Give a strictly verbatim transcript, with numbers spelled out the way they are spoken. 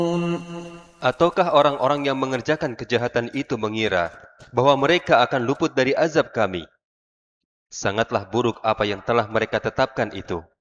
Ataukah orang-orang yang mengerjakan kejahatan itu mengira bahwa mereka akan luput dari azab kami? Sangatlah buruk apa yang telah mereka tetapkan itu.